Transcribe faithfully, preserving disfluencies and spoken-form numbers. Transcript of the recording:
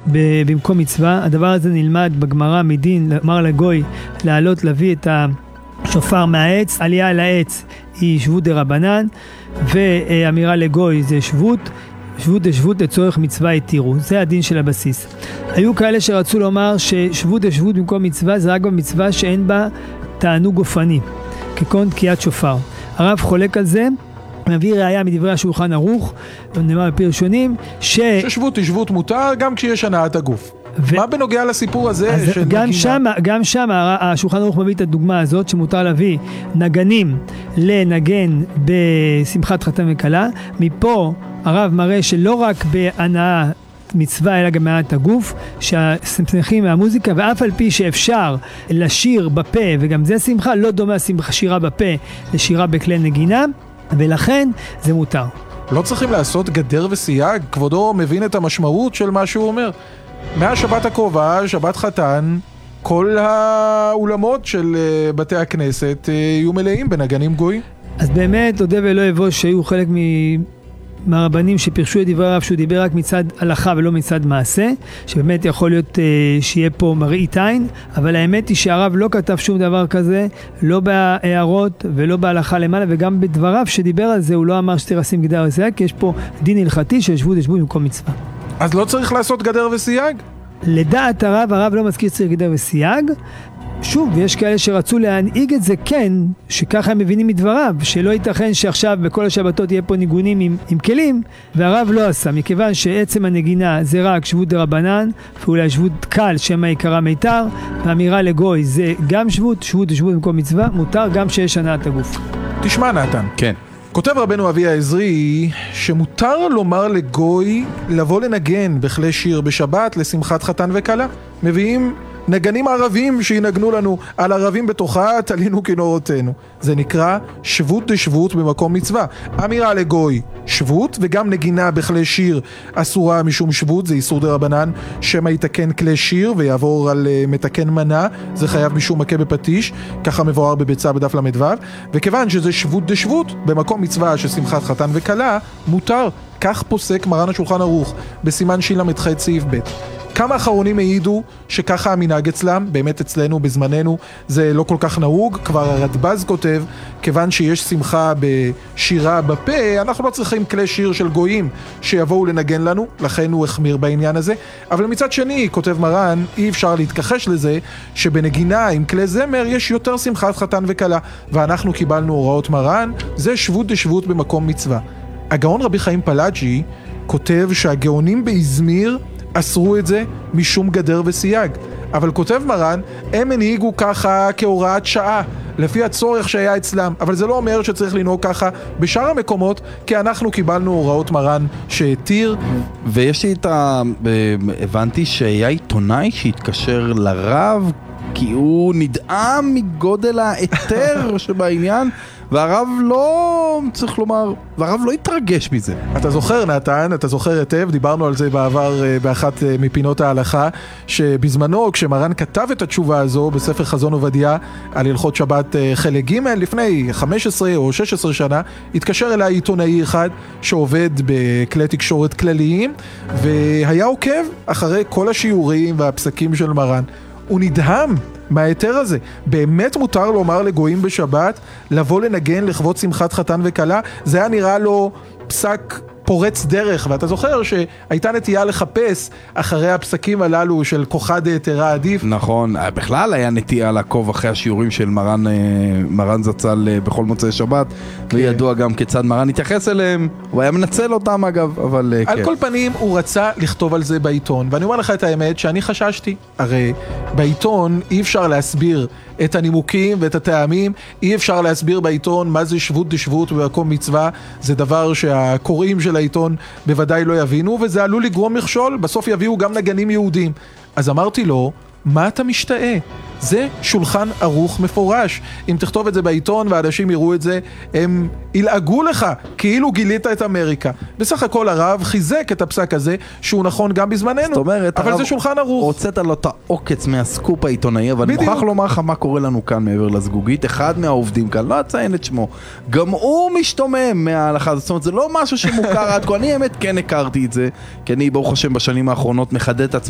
במקום מצווה. הדבר הזה נלמד בגמרא מדין, אמר לגוי לעלות להביא את השופר מהעץ, עלייה על העץ היא שבות דרבנן, ואמירה לגוי זה שבות, שבות דשבות לצורך מצווה התירו, זה הדין של הבסיס. היו כאלה שרצו לומר ששבות דשבות במקום מצווה זה רק במצווה שאין בה תענוג גופני, כגון תקיעת שופר. הרב חולק על זה, מביא ראיה מדברי השולחן ערוך, נאמר בפי ראשונים, ש... ששבות תשבות מותר גם כשיש הנעת הגוף. ו... מה בנוגע לסיפור הזה של גם נגינה? שם, גם שם השולחן ערוך מביא את הדוגמה הזאת שמותר להביא נגנים לנגן בשמחת חתן וכלה. מפה הרב מראה שלא רק בהנאה מצווה אלא גם מעט הגוף, ששמחים מהמוזיקה, ואף על פי שאפשר לשיר בפה, וגם זה שמחה, לא דומה שירה בפה לשירה בכלי נגינה, ולכן זה מותר. לא צריכים לעשות גדר וסייג? כבודו מבין את המשמעות של מה שהוא אומר. מהשבת הקרובה, שבת חתן, כל האולמות של בתי הכנסת יהיו מלאים בנגנים גויים. אז באמת, אודה ולא אבוש שהיו חלק מ... מהרבנים שפרשו את דברי הרב שהוא דיבר רק מצד הלכה ולא מצד מעשה, שבאמת יכול להיות אה, שיהיה פה מראית עין, אבל האמת היא שהרב לא כתב שום דבר כזה, לא בהערות ולא בהלכה למעלה, וגם בדבריו שדיבר על זה הוא לא אמר שצריך לשים גדר וסייג, כי יש פה דין הלכתי של שבות דשבות במקום מצווה. אז לא צריך לעשות גדר וסייג? לדעת הרב, הרב לא מזכיר צריך גדר וסייג. שוב, יש כאלה שרצו להנהיג את זה כן, שככה הם מבינים מדבריו, שלא ייתכן שעכשיו בכל השבתות יהיה פה ניגונים עם, עם כלים, והרב לא עשה, מכיוון שעצם הנגינה זה רק שבות דרבנן, ואולי שבות קל, שמה עיקרה מיתר, והאמירה לגוי זה גם שבות, שבות ושבות במקום מצווה, מותר גם שיש הנעת הגוף. תשמע נתן. כן. כותב רבנו אבי העזרי שמותר לומר לגוי לבוא לנגן בכלי שיר בשבת לשמחת חתן וכלה. מביאים נגנים ערבים שינגנו לנו, על ערבים בתוכה תלינו כנורותינו. זה נקרא שבות דשבות במקום מצווה. אמירה לגוי שבות, וגם נגינה בכלי שיר אסורה משום שבות, זה איסור דרבנן, שמא יתקן כלי שיר ויעבור על uh, מתקן מנה, זה חייב משום מכה בפטיש, ככה מבואר בביצה בדף למדו, וכיוון שזה שבות דשבות במקום מצווה ששמחת חתן וכלה, מותר. כך פוסק מרן השולחן ערוך בסימן של"ח סעיף ב'. כמה אחרונים העידו שככה המנהג אצלם, באמת אצלנו בזמננו זה לא כל כך נהוג, כבר הרדב"ז כותב, כיוון שיש שמחה בשירה בפה, אנחנו לא צריכים כלי שיר של גויים שיבואו לנגן לנו, לכן הוא החמיר בעניין הזה, אבל מצד שני, כותב מרן, אי אפשר להתכחש לזה, שבנגינה עם כלי זמר יש יותר שמחת חתן וכלה, ואנחנו קיבלנו הוראות מרן, זה שבות דשבות במקום מצווה. הגאון רבי חיים פלאג'י כותב שהגאונים באזמיר אסרו את זה משום גדר וסייג, אבל כותב מרן, הם הנהיגו ככה כהוראת שעה, לפי הצורך שהיה אצלם, אבל זה לא אומר שצריך לנהוג ככה בשאר המקומות, כי אנחנו קיבלנו הוראות מרן שהתיר. ויש לי את ה... הבנתי שהיה עיתונאי שהתקשר לרב, כי הוא נדהם מגודל היתר שבעניין, והרב לא, צריך לומר, והרב לא התרגש מזה. אתה זוכר נתן, אתה זוכר היטב, דיברנו על זה בעבר באחת מפינות ההלכה, שבזמנו כשמרן כתב את התשובה הזו בספר חזון עובדיה על הלכות שבת חלק ג' לפני חמש עשרה או שש עשרה שנה, התקשר אליי עיתונאי אחד שעובד בכלי תקשורת כלליים, והיה עוקב אחרי כל השיעורים והפסקים של מרן. הוא נדהם מהיתר הזה. באמת מותר לומר לגויים בשבת לבוא לנגן לכבוד שמחת חתן וכלה? זה היה נראה לו פסק פורץ דרך, ואתה זוכר שהייתה נטייה לחפש אחרי הפסקים הללו של כוחד היתרה עדיף. נכון, בכלל היה נטייה לעקוב אחרי השיעורים של מרן, מרן זצ"ל בכל מוצאי שבת, כן. וידוע גם כיצד מרן התייחס אליהם, הוא היה מנצל אותם אגב, אבל על כן. כל פנים הוא רצה לכתוב על זה בעיתון, ואני אומר לך את האמת שאני חששתי, הרי בעיתון אי אפשר להסביר את הנימוקים ואת הטעמים, אי אפשר להסביר בעיתון מה זה שבות דשבות במקום מצווה, זה דבר שהקוראים של העיתון בוודאי לא יבינו, וזה עלול לגרום מכשול, בסוף יביאו גם נגנים יהודים. אז אמרתי לו, מה אתה משתאה? זה שולחן ערוך מפורש. אם תכתוב את זה בעיתון ואנשים יראו את זה, הם ילעגו לך כאילו גילית את אמריקה. בסך הכל הרב חיזק את הפסק הזה שהוא נכון גם בזמננו. זאת אומרת, אבל זה שולחן ערוך. הוצאת לו את העוקץ מהסקופ העיתונאי, אבל אני מוכרח לומר לך מה קורה לנו כאן מעבר לזגוגית. אחד מהעובדים כאן, לא אציין את שמו, גם הוא משתומם מההלכה. זאת אומרת, זה לא משהו שמוכר עד כה. אני האמת כן הכרתי את זה, כי אני ברוך השם בשנים האחרונות מחדד את עצמי